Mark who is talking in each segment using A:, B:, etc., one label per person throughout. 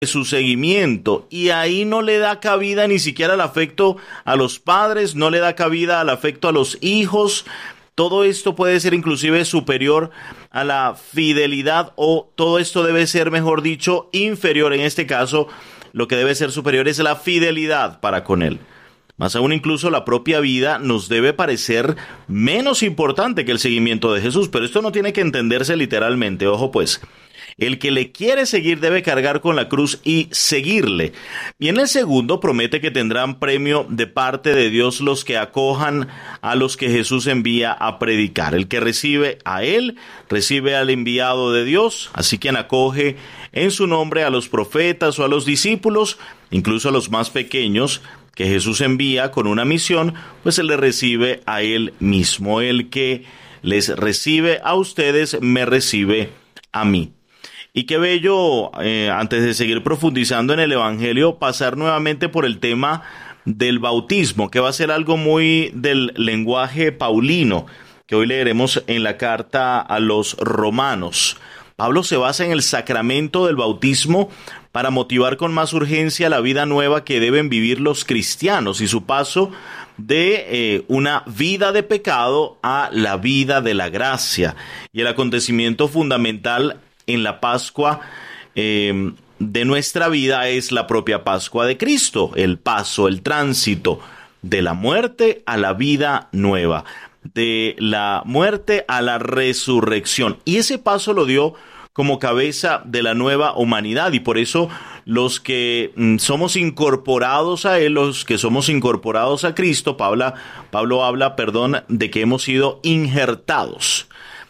A: su seguimiento, y ahí no le da cabida ni siquiera al afecto a los padres, no le da cabida al afecto a los hijos. Todo esto puede ser inclusive superior a la fidelidad, o todo esto debe ser, mejor dicho, inferior. En este caso, lo que debe ser superior es la fidelidad para con él. Más aún, incluso la propia vida nos debe parecer menos importante que el seguimiento de Jesús, pero esto no tiene que entenderse literalmente, ojo pues. El que le quiere seguir debe cargar con la cruz y seguirle. Y en el segundo promete que tendrán premio de parte de Dios los que acojan a los que Jesús envía a predicar. El que recibe a él, recibe al enviado de Dios. Así quien acoge en su nombre a los profetas o a los discípulos, incluso a los más pequeños, que Jesús envía con una misión, pues se le recibe a él mismo. El que les recibe a ustedes, me recibe a mí. Y qué bello, antes de seguir profundizando en el Evangelio, pasar nuevamente por el tema del bautismo, que va a ser algo muy del lenguaje paulino, que hoy leeremos en la carta a los Romanos. Pablo se basa en el sacramento del bautismo para motivar con más urgencia la vida nueva que deben vivir los cristianos y su paso de una vida de pecado a la vida de la gracia. Y el acontecimiento fundamental en la Pascua de nuestra vida es la propia Pascua de Cristo, el paso, el tránsito de la muerte a la vida nueva, de la muerte a la resurrección. Y ese paso lo dio como cabeza de la nueva humanidad, y por eso los que somos incorporados a Él, los que somos incorporados a Cristo, Pablo habla, de que hemos sido injertados.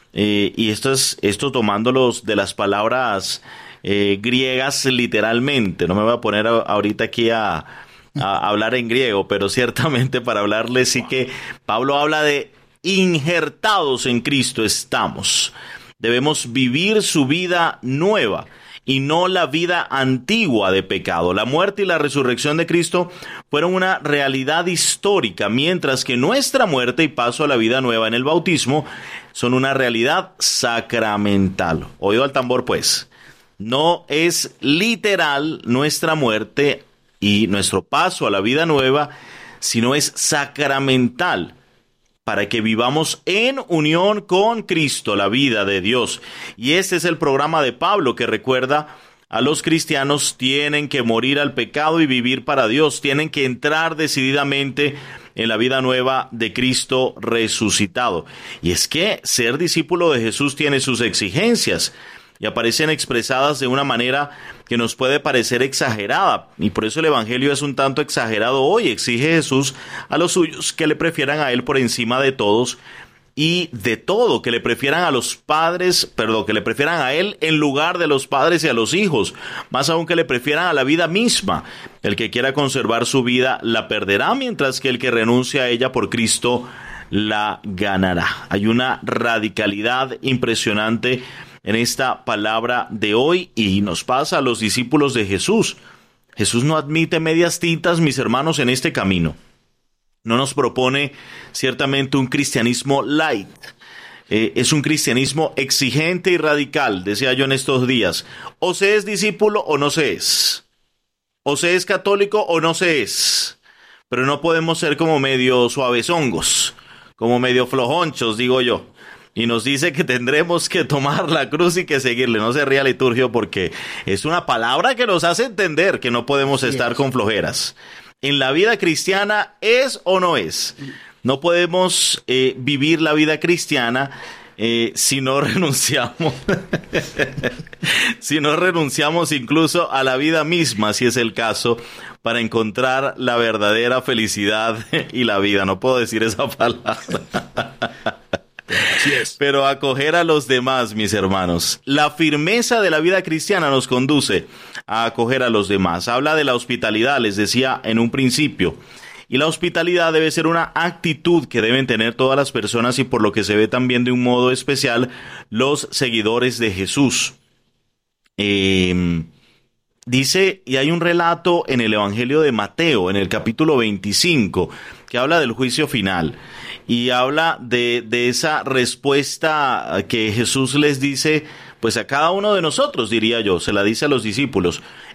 A: Y esto tomándolos de las palabras griegas literalmente. No me voy a poner ahorita aquí a hablar en griego, pero ciertamente para hablarles sí que Pablo habla de injertados en Cristo estamos. Debemos vivir su vida nueva y no la vida antigua de pecado. La muerte y la resurrección de Cristo fueron una realidad histórica, mientras que nuestra muerte y paso a la vida nueva en el bautismo son una realidad sacramental. Oído al tambor, pues. No es literal nuestra muerte y nuestro paso a la vida nueva, sino es sacramental, para que vivamos en unión con Cristo, la vida de Dios. Y este es el programa de Pablo, que recuerda a los cristianos: tienen que morir al pecado y vivir para Dios, tienen que entrar decididamente en la vida nueva de Cristo resucitado. Y es que ser discípulo de Jesús tiene sus exigencias, y aparecen expresadas de una manera que nos puede parecer exagerada, y por eso el Evangelio es un tanto exagerado hoy. Exige Jesús a los suyos que le prefieran a Él por encima de todos y de todo, que le prefieran a los padres, que le prefieran a Él en lugar de los padres y a los hijos, más aún que le prefieran a la vida misma. El que quiera conservar su vida la perderá, mientras que el que renuncia a ella por Cristo la ganará. Hay una radicalidad impresionante en esta palabra de hoy, y nos pasa a los discípulos de Jesús. Jesús no admite medias tintas, mis hermanos, en este camino. No nos propone ciertamente un cristianismo light. Es un cristianismo exigente y radical, decía yo en estos días. O se es discípulo o no se es. O se es católico o no se es. Pero no podemos ser como medio suavezongos, como medio flojonchos, digo yo. Y nos dice que tendremos que tomar la cruz y que seguirle. No se ría, Liturgio, porque es una palabra que nos hace entender que no podemos estar con flojeras. En la vida cristiana, ¿es o no es? No podemos vivir la vida cristiana si no renunciamos. Si no renunciamos incluso a la vida misma, si es el caso, para encontrar la verdadera felicidad y la vida. No puedo decir esa palabra. Pero acoger a los demás, mis hermanos. La firmeza de la vida cristiana nos conduce a acoger a los demás. Habla de la hospitalidad, les decía en un principio. Y la hospitalidad debe ser una actitud que deben tener todas las personas, y por lo que se ve también de un modo especial los seguidores de Jesús. Dice, y hay un relato en el Evangelio de Mateo, en el capítulo 25, que habla del juicio final. Y habla de esa respuesta que Jesús les dice, pues a cada uno de nosotros, diría yo, se la dice a los discípulos.